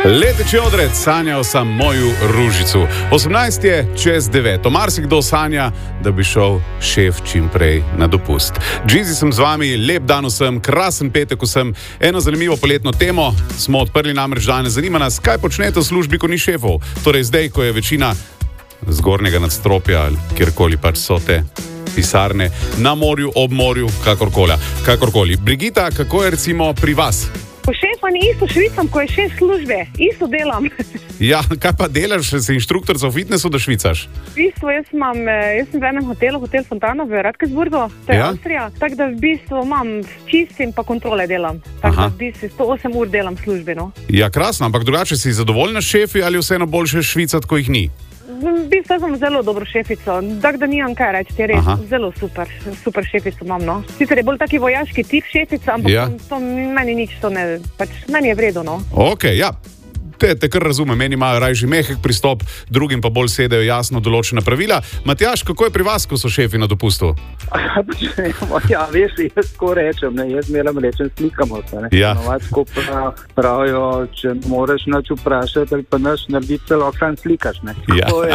Leteči odred, sanjal sem moju ružicu. 18 je čez 9. Marsikdo sanja, da bi šel šef čim prej na dopust. Džizi sem z vami, lep dan vsem, krasen petek vsem. Eno zanimivo poletno temo smo odprli namreč danes. Zanima nas, kaj počnete v službi, ko ni šefov. Torej zdaj, ko je večina zgornjega nadstropja, kjerkoli pač so te pisarne, na morju, ob morju, kakorkoli. Brigita, kako je recimo pri vas? Ko šefa ni isto švicam, ko je šef službe. Isto delam. Ja, kaj pa delaš, si inštruktor za v fitnessu, da švicaš? V bistvu, jaz sem v enem hotelu, Hotel Fontana v Radkersburgu, to je Avstrija. Tako da v bistvu imam čistim pa kontrole delam. Tako da v bistvu 108 ur delam v službi, no. Ja, krasno, ampak drugače si zadovoljna s šefi ali vseeno boljše švicat, ko jih ni? V bistvu sem zelo dobro šefico, tako da nimam kaj reči, je res zelo super šefico imam, no. Sicer je bolj taki vojaški tip šefica, ampak to meni nič, to ne, pač meni je vredo, no. Okej, ja. Te kar razumem, meni imajo rajši mehek pristop, drugim pa bolj sedejo jasno določena pravila. Matjaž, kako je pri vas, ko so šefi na dopustu? Ja, veš, jaz tako rečem, ne, jaz melam rečem, slikamo se, ne. Ja. Novatsko pravijo, če moraš nič vprašati ali pa nič narediti, celo okran slikaš, ne. Ja.